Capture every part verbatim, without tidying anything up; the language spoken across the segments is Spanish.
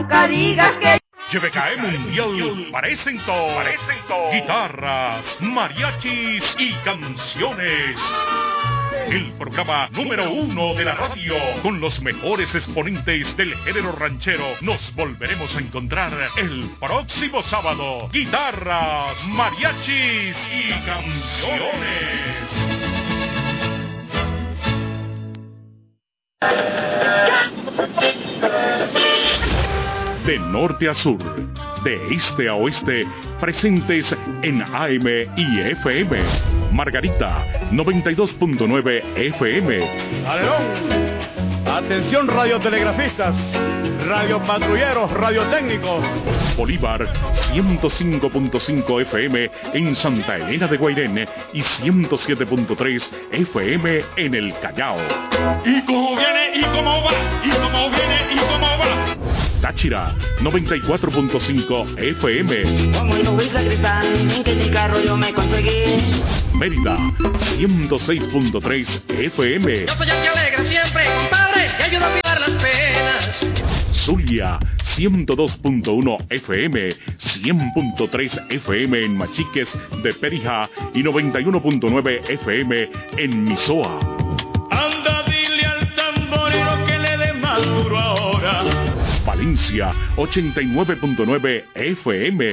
nunca digas que... Y V K E Mundial presentó, presentó guitarras, mariachis y canciones. El programa número uno de la radio, con los mejores exponentes del género ranchero. Nos volveremos a encontrar el próximo sábado. Guitarras, mariachis y canciones. De norte a sur, de este a oeste, presentes en A M y F M. Margarita, noventa y dos punto nueve F M. Alerón, atención radiotelegrafistas, radiopatrulleros, radiotécnicos. Bolívar, ciento cinco punto cinco F M en Santa Elena de Guairén y ciento siete punto tres F M en el Callao. ¿Y cómo viene? ¿Y cómo va? ¿Y cómo viene? ¿Y cómo va? Táchira, noventa y cuatro punto cinco F M. Como el nubes de cristal, en que mi carro yo me conseguí. Mérida, ciento seis punto tres F M. Yo soy el que alegra siempre, compadre, y ayuda a olvidar las penas. Zulia, ciento dos punto uno F M, cien punto tres F M en Machiques de Perijá y noventa y uno punto nueve F M en Misoa. Anda, dile al tamborero que le dé más duro ahora. Valencia, ochenta y nueve punto nueve F M.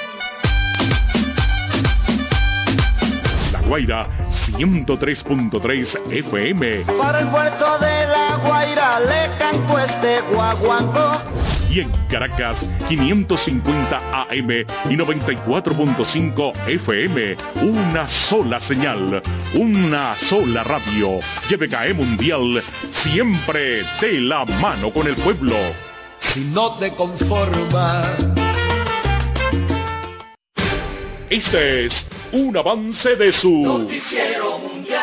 La Guaira, ciento tres punto tres F M. Para el puerto de La Guaira le canto este guaguancó. Y en Caracas, quinientos cincuenta A M y noventa y cuatro punto cinco F M. Una sola señal, una sola radio. Y V K E Mundial, siempre de la mano con el pueblo. Si no te conformas. Este es un avance de su Noticiero Mundial.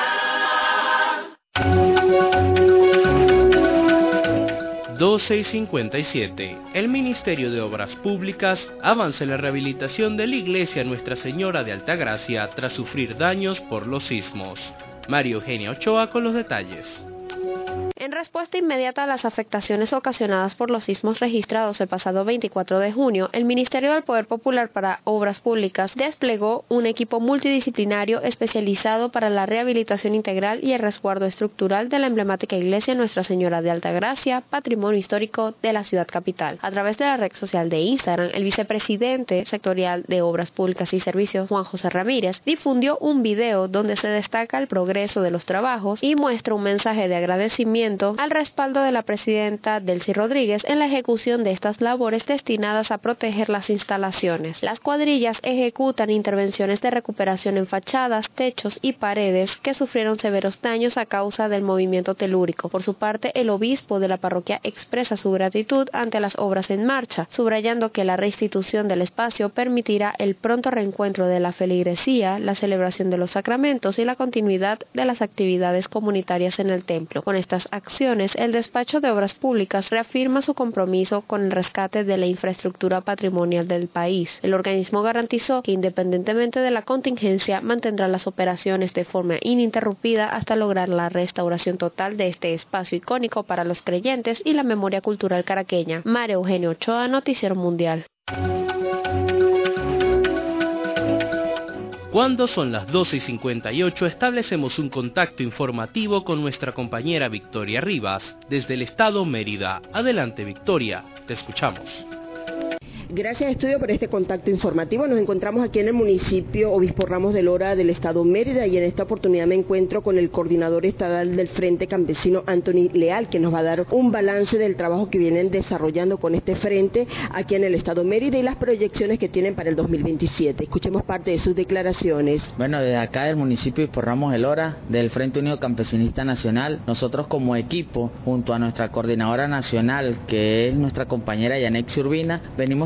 doce y cincuenta y siete. El Ministerio de Obras Públicas avanza en la rehabilitación de la iglesia Nuestra Señora de Altagracia tras sufrir daños por los sismos. María Eugenia Ochoa con los detalles. En respuesta inmediata a las afectaciones ocasionadas por los sismos registrados el pasado veinticuatro de junio, el Ministerio del Poder Popular para Obras Públicas desplegó un equipo multidisciplinario especializado para la rehabilitación integral y el resguardo estructural de la emblemática iglesia Nuestra Señora de Altagracia, patrimonio histórico de la ciudad capital. A través de la red social de Instagram, el vicepresidente sectorial de Obras Públicas y Servicios, Juan José Ramírez, difundió un video donde se destaca el progreso de los trabajos y muestra un mensaje de agradecimiento al respaldo de la presidenta Delcy Rodríguez en la ejecución de estas labores destinadas a proteger las instalaciones. Las cuadrillas ejecutan intervenciones de recuperación en fachadas, techos y paredes que sufrieron severos daños a causa del movimiento telúrico. Por su parte, el obispo de la parroquia expresa su gratitud ante las obras en marcha, subrayando que la restitución del espacio permitirá el pronto reencuentro de la feligresía, la celebración de los sacramentos y la continuidad de las actividades comunitarias en el templo. Con estas acciones, el Despacho de Obras Públicas reafirma su compromiso con el rescate de la infraestructura patrimonial del país. El organismo garantizó que, independientemente de la contingencia, mantendrá las operaciones de forma ininterrumpida hasta lograr la restauración total de este espacio icónico para los creyentes y la memoria cultural caraqueña. María Eugenia Ochoa, Noticiero Mundial. Cuando son las doce y cincuenta y ocho, establecemos un contacto informativo con nuestra compañera Victoria Rivas, desde el estado Mérida. Adelante, Victoria, te escuchamos. Gracias, Estudio, por este contacto informativo. Nos encontramos aquí en el municipio Obispo Ramos de Lora del estado Mérida y en esta oportunidad me encuentro con el coordinador estatal del Frente Campesino, Anthony Leal, que nos va a dar un balance del trabajo que vienen desarrollando con este frente aquí en el estado Mérida y las proyecciones que tienen para el dos mil veintisiete. Escuchemos parte de sus declaraciones. Bueno, desde acá del municipio Obispo Ramos de Lora, del Frente Unido Campesinista Nacional, nosotros como equipo, junto a nuestra coordinadora nacional, que es nuestra compañera Yanexi Urbina, venimos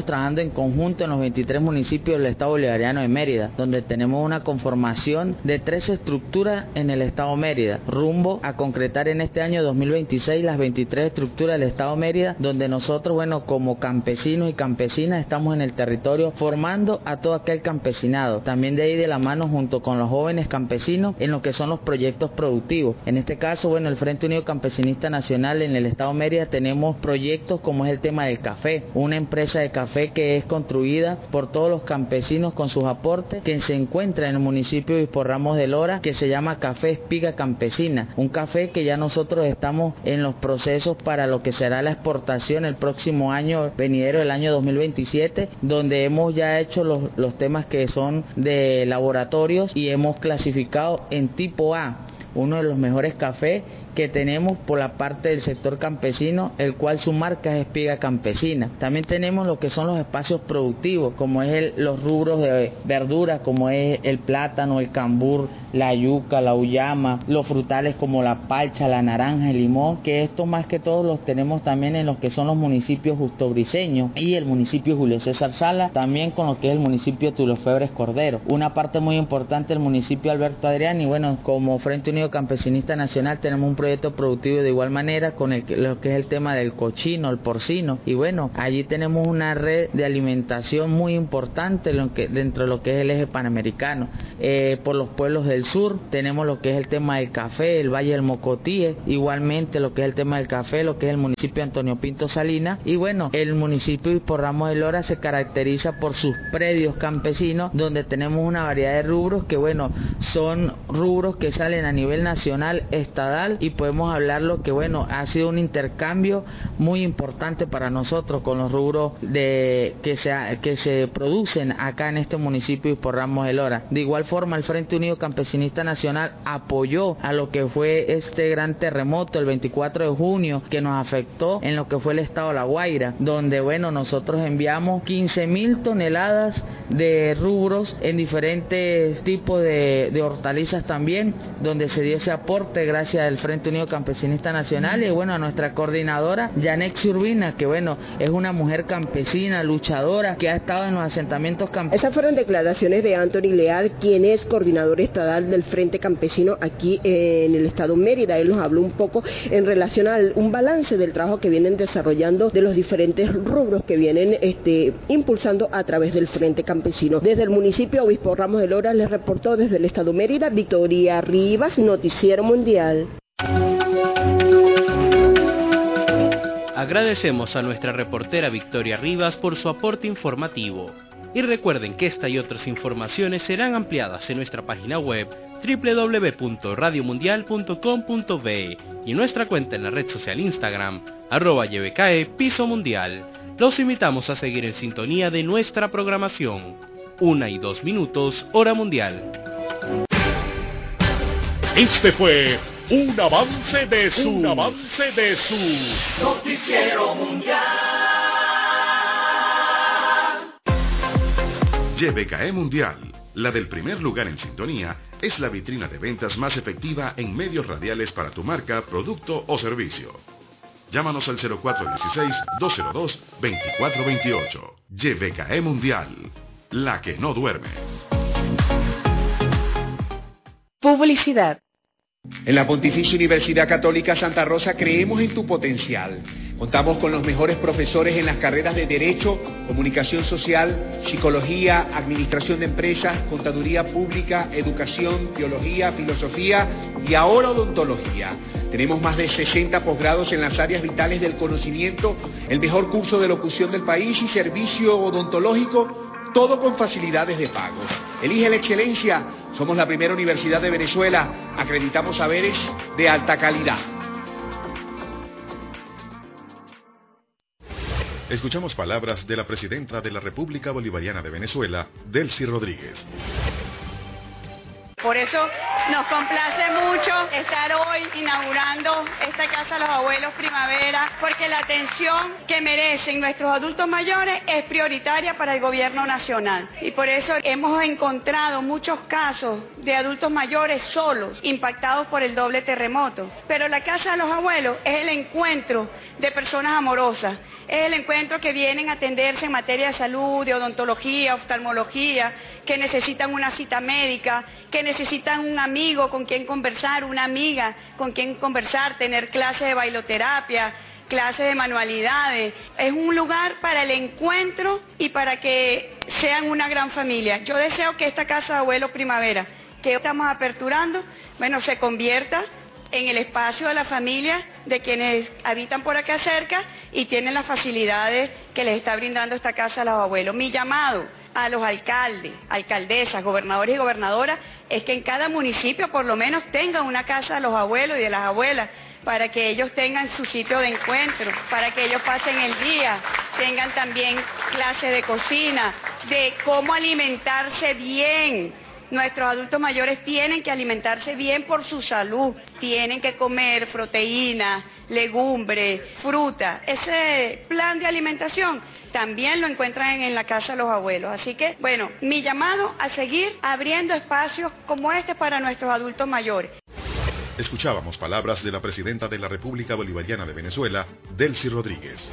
trabajando en conjunto en los veintitrés municipios del Estado Bolivariano de Mérida, donde tenemos una conformación de tres estructuras en el Estado Mérida, rumbo a concretar en este año dos mil veintiséis las veintitrés estructuras del Estado Mérida, donde nosotros, bueno, como campesinos y campesinas estamos en el territorio formando a todo aquel campesinado, también de ahí de la mano junto con los jóvenes campesinos en lo que son los proyectos productivos. En este caso, bueno, el Frente Unido Campesinista Nacional en el Estado Mérida tenemos proyectos como es el tema del café, una empresa de café que es construida por todos los campesinos con sus aportes, que se encuentra en el municipio de Obispo Ramos de Lora, que se llama Café Espiga Campesina, un café que ya nosotros estamos en los procesos para lo que será la exportación el próximo año venidero, el año dos mil veintisiete, donde hemos ya hecho los, los temas que son de laboratorios y hemos clasificado en tipo A, uno de los mejores cafés que tenemos por la parte del sector campesino, el cual su marca es Espiga Campesina. También tenemos lo que son los espacios productivos, como es el, los rubros de verduras, como es el plátano, el cambur, la yuca, la uyama, los frutales como la palcha, la naranja, el limón, que esto más que todo los tenemos también en los que son los municipios justobriceños y el municipio Julio César Sala, también con lo que es el municipio Tulio Febres Cordero. Una parte muy importante el municipio Alberto Adrián, y bueno, como Frente Unido Campesinista Nacional tenemos un proyecto productivo de igual manera con el, lo que es el tema del cochino, el porcino, y bueno, allí tenemos una red de alimentación muy importante lo que, dentro de lo que es el eje panamericano. Eh, por los pueblos del sur tenemos lo que es el tema del café, el Valle del Mocotíe, igualmente lo que es el tema del café, lo que es el municipio Antonio Pinto Salinas, y bueno, el municipio de Obispo Ramos de Lora se caracteriza por sus predios campesinos, donde tenemos una variedad de rubros que bueno, son rubros que salen a nivel nacional, estadal, y podemos hablar lo que bueno, ha sido un intercambio muy importante para nosotros con los rubros de que se, que se producen acá en este municipio de Obispo Ramos de Lora. De igual forma, el Frente Unido Campesinista Nacional apoyó a lo que fue este gran terremoto el veinticuatro de junio que nos afectó en lo que fue el estado de La Guaira, donde bueno, nosotros enviamos quince mil toneladas de rubros en diferentes tipos de, de hortalizas también, donde se dio ese aporte gracias al Frente Unido Campesinista Nacional y bueno, a nuestra coordinadora Yanexi Urbina, que bueno, es una mujer campesina, luchadora, que ha estado en los asentamientos campesinos. Esas fueron declaraciones de Anthony Leal, quien es coordinador estadal del Frente Campesino aquí en el estado Mérida. Él nos habló un poco en relación a un balance del trabajo que vienen desarrollando de los diferentes rubros que vienen este, impulsando a través del Frente Campesino. Desde el municipio Obispo Ramos de Lora les reportó desde el estado Mérida Victoria Rivas, Noticiero Mundial. Agradecemos a nuestra reportera Victoria Rivas por su aporte informativo. Y recuerden que esta y otras informaciones serán ampliadas en nuestra página web doble u doble u doble u punto radio mundial punto com punto be y nuestra cuenta en la red social Instagram, arroba Y B K E Piso Mundial. Los invitamos a seguir en sintonía de nuestra programación. Una y dos minutos, hora mundial. Este fue un avance de su, un avance de su Noticiero Mundial. Y B K E Mundial, la del primer lugar en sintonía, es la vitrina de ventas más efectiva en medios radiales para tu marca, producto o servicio. Llámanos al cero cuatro uno seis, dos cero dos, dos cuatro dos ocho. Y B K E Mundial, la que no duerme. Publicidad. En la Pontificia Universidad Católica Santa Rosa creemos en tu potencial. Contamos con los mejores profesores en las carreras de Derecho, Comunicación Social, Psicología, Administración de Empresas, Contaduría Pública, Educación, Teología, Filosofía y ahora Odontología. Tenemos más de sesenta posgrados en las áreas vitales del conocimiento, el mejor curso de locución del país y servicio odontológico, todo con facilidades de pago. Elige la excelencia. Somos la primera universidad de Venezuela. Acreditamos saberes de alta calidad. Escuchamos palabras de la presidenta de la República Bolivariana de Venezuela, Delcy Rodríguez. Por eso nos complace mucho estar hoy inaugurando esta Casa de los Abuelos Primavera, porque la atención que merecen nuestros adultos mayores es prioritaria para el gobierno nacional. Y por eso hemos encontrado muchos casos de adultos mayores solos, impactados por el doble terremoto. Pero la Casa de los Abuelos es el encuentro de personas amorosas, es el encuentro que vienen a atenderse en materia de salud, de odontología, oftalmología, que necesitan una cita médica, que necesitan un amigo con quien conversar, una amiga con quien conversar, tener clases de bailoterapia, clases de manualidades. Es un lugar para el encuentro y para que sean una gran familia. Yo deseo que esta Casa de Abuelos Primavera, que estamos aperturando, bueno, se convierta en el espacio de la familia de quienes habitan por acá cerca y tienen las facilidades que les está brindando esta Casa de los Abuelos. Mi llamado a los alcaldes, alcaldesas, gobernadores y gobernadoras es que en cada municipio por lo menos tengan una Casa de los Abuelos y de las abuelas, para que ellos tengan su sitio de encuentro, para que ellos pasen el día, tengan también clases de cocina, de cómo alimentarse bien. Nuestros adultos mayores tienen que alimentarse bien por su salud, tienen que comer proteínas, legumbres, fruta. Ese plan de alimentación también lo encuentran en la Casa de los Abuelos. Así que, bueno, mi llamado a seguir abriendo espacios como este para nuestros adultos mayores. Escuchábamos palabras de la presidenta de la República Bolivariana de Venezuela, Delcy Rodríguez.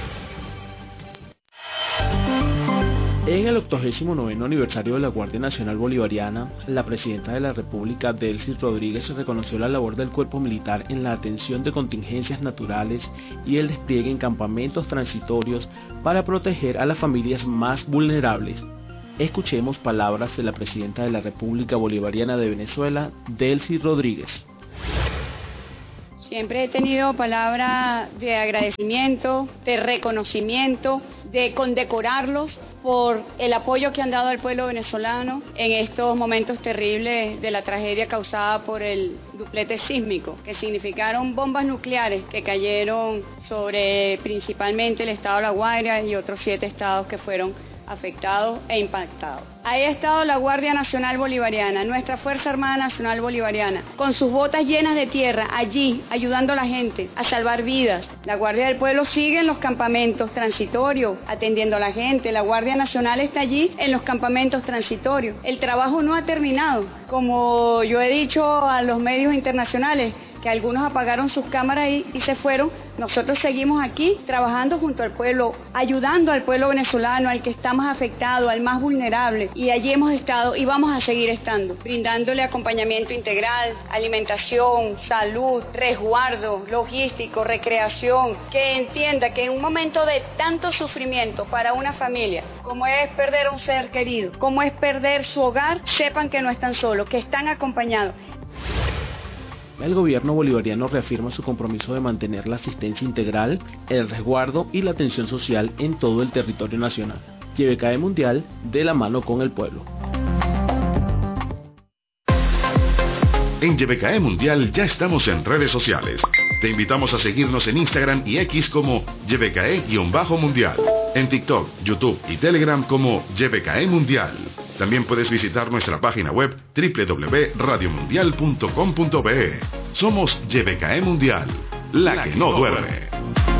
En el octogésimo noveno aniversario de la Guardia Nacional Bolivariana, la presidenta de la República, Delcy Rodríguez, reconoció la labor del cuerpo militar en la atención de contingencias naturales y el despliegue en campamentos transitorios para proteger a las familias más vulnerables. Escuchemos palabras de la presidenta de la República Bolivariana de Venezuela, Delcy Rodríguez. Siempre he tenido palabras de agradecimiento, de reconocimiento, de condecorarlos por el apoyo que han dado al pueblo venezolano en estos momentos terribles de la tragedia causada por el duplete sísmico, que significaron bombas nucleares que cayeron sobre principalmente el estado de La Guaira y otros siete estados que fueron afectados e impactados. Ahí ha estado la Guardia Nacional Bolivariana, nuestra Fuerza Armada Nacional Bolivariana, con sus botas llenas de tierra, allí, ayudando a la gente a salvar vidas. La Guardia del Pueblo sigue en los campamentos transitorios, atendiendo a la gente. La Guardia Nacional está allí en los campamentos transitorios. El trabajo no ha terminado. Como yo he dicho a los medios internacionales, que algunos apagaron sus cámaras y, y se fueron, nosotros seguimos aquí trabajando junto al pueblo, ayudando al pueblo venezolano, al que está más afectado, al más vulnerable, y allí hemos estado y vamos a seguir estando, brindándole acompañamiento integral, alimentación, salud, resguardo, logístico, recreación, que entienda que en un momento de tanto sufrimiento para una familia, como es perder a un ser querido, como es perder su hogar, sepan que no están solos, que están acompañados. El gobierno bolivariano reafirma su compromiso de mantener la asistencia integral, el resguardo y la atención social en todo el territorio nacional. Y B K E Mundial, de la mano con el pueblo. En Y B K E Mundial ya estamos en redes sociales. Te invitamos a seguirnos en Instagram y X como Y B K E-Mundial. En TikTok, YouTube y Telegram como Y B K E Mundial. También puedes visitar nuestra página web doble u doble u doble u punto radio mundial punto com punto be. Somos Y B K E Mundial, la que no duerme.